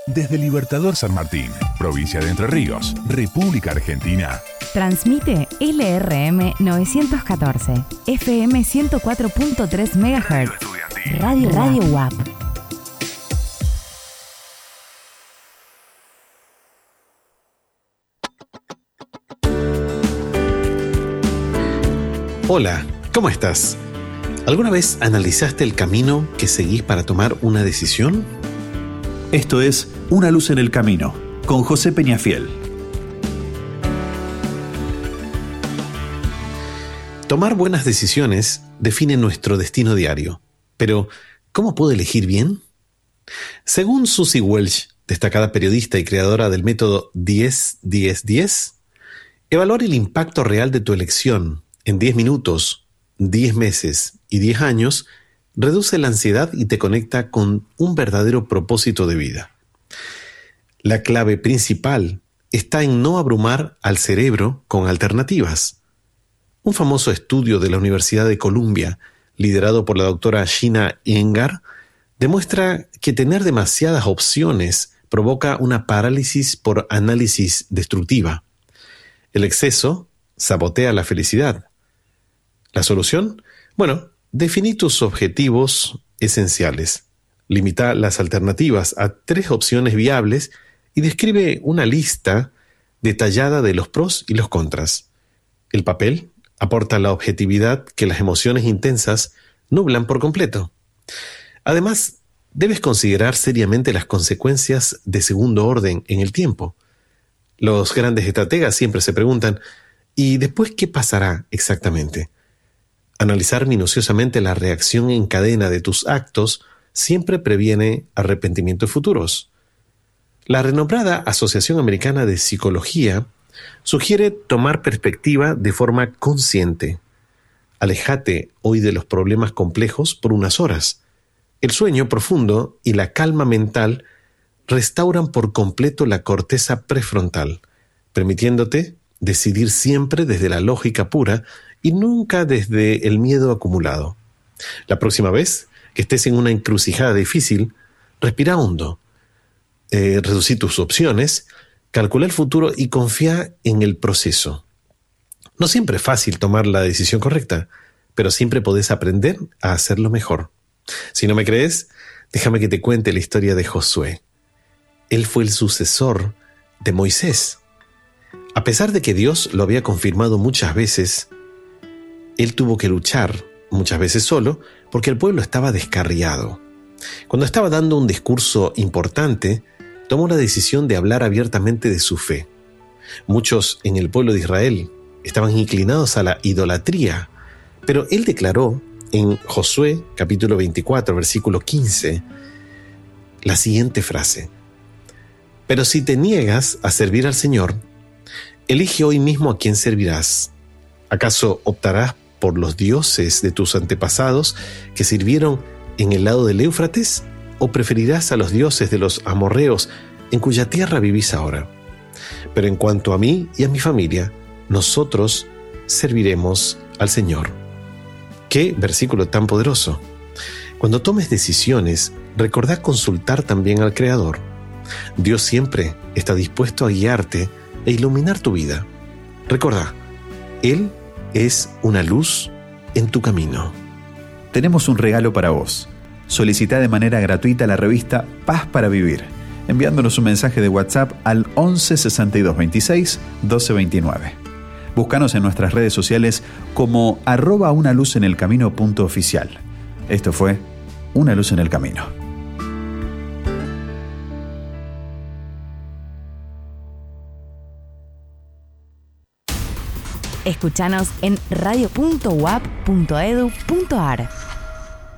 Desde Libertador San Martín, provincia de Entre Ríos, República Argentina. Transmite LRM 914, FM 104.3 MHz. Radio WAP. Hola, ¿cómo estás? ¿Alguna vez analizaste el camino que seguís para tomar una decisión? Esto es Una luz en el camino, con José Peñafiel. Tomar buenas decisiones define nuestro destino diario. Pero, ¿cómo puedo elegir bien? Según Susie Welch, destacada periodista y creadora del método 10-10-10, evaluar el impacto real de tu elección en 10 minutos, 10 meses y 10 años reduce la ansiedad y te conecta con un verdadero propósito de vida. La clave principal está en no abrumar al cerebro con alternativas. Un famoso estudio de la Universidad de Columbia, liderado por la doctora Gina Iyengar, demuestra que tener demasiadas opciones provoca una parálisis por análisis destructiva. El exceso sabotea la felicidad. ¿La solución? Bueno, definí tus objetivos esenciales. Limita las alternativas a 3 opciones viables y describe una lista detallada de los pros y los contras. El papel aporta la objetividad que las emociones intensas nublan por completo. Además, debes considerar seriamente las consecuencias de segundo orden en el tiempo. Los grandes estrategas siempre se preguntan, ¿y después qué pasará exactamente? Analizar minuciosamente la reacción en cadena de tus actos siempre previene arrepentimientos futuros. La renombrada Asociación Americana de Psicología sugiere tomar perspectiva de forma consciente. Aléjate hoy de los problemas complejos por unas horas. El sueño profundo y la calma mental restauran por completo la corteza prefrontal, permitiéndote decidir siempre desde la lógica pura y nunca desde el miedo acumulado. La próxima vez que estés en una encrucijada difícil, respira hondo, reducí tus opciones, calcula el futuro y confía en el proceso. No siempre es fácil tomar la decisión correcta, pero siempre podés aprender a hacerlo mejor. Si no me crees, déjame que te cuente la historia de Josué. Él fue el sucesor de Moisés. A pesar de que Dios lo había confirmado muchas veces, él tuvo que luchar, muchas veces solo, porque el pueblo estaba descarriado. Cuando estaba dando un discurso importante, tomó la decisión de hablar abiertamente de su fe. Muchos en el pueblo de Israel estaban inclinados a la idolatría, pero él declaró en Josué, capítulo 24, versículo 15, la siguiente frase: «Pero si te niegas a servir al Señor, elige hoy mismo a quién servirás. ¿Acaso optarás por los dioses de tus antepasados que sirvieron en el lado del Éufrates? ¿O preferirás a los dioses de los amorreos en cuya tierra vivís ahora? Pero en cuanto a mí y a mi familia, nosotros serviremos al Señor». ¡Qué versículo tan poderoso! Cuando tomes decisiones, recordá consultar también al Creador. Dios siempre está dispuesto a guiarte e iluminar tu vida. Recordá, Él es una luz en tu camino. Tenemos un regalo para vos. Solicita de manera gratuita la revista Paz para Vivir, enviándonos un mensaje de WhatsApp al 11 62 26 12 29. Búscanos en nuestras redes sociales como @unaluzenelcamino.oficial. Esto fue Una Luz en el Camino. Escuchanos en radio.wap.edu.ar.